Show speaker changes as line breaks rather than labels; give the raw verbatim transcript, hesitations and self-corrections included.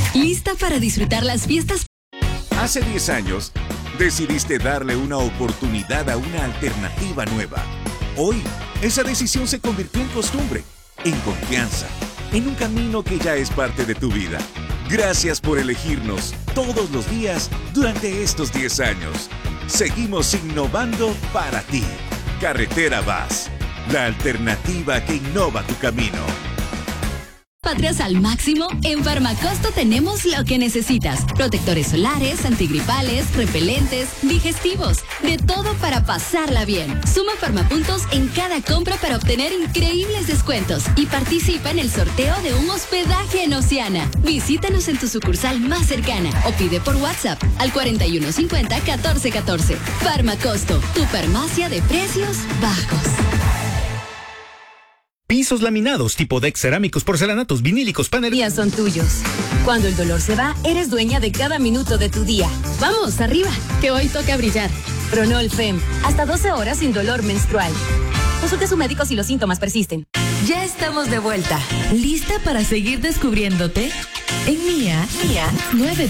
¿Lista para disfrutar las fiestas?
Hace diez años, decidiste darle una oportunidad a una alternativa nueva. Hoy, esa decisión se convirtió en costumbre, en confianza, en un camino que ya es parte de tu vida. Gracias por elegirnos todos los días durante estos diez años. Seguimos innovando para ti. Carretera Vaz, la alternativa que innova tu camino.
Patrias al máximo, en Farmacosto tenemos lo que necesitas. Protectores solares, antigripales, repelentes, digestivos, de todo para pasarla bien. Suma Farmapuntos en cada compra para obtener increíbles descuentos y participa en el sorteo de un hospedaje en Oceana. Visítanos en tu sucursal más cercana o pide por WhatsApp al cuarenta y uno cincuenta, catorce catorce. Farmacosto, tu farmacia de precios bajos.
Pisos laminados, tipo deck, cerámicos, porcelanatos, vinílicos, paneles.
Son tuyos. Cuando el dolor se va, eres dueña de cada minuto de tu día. Vamos, arriba, que hoy toca brillar. Pronol Fem, hasta doce horas sin dolor menstrual. Consulte a su médico si los síntomas persisten.
Ya estamos de vuelta. ¿Lista para seguir descubriéndote? En Mía, Mía, nueve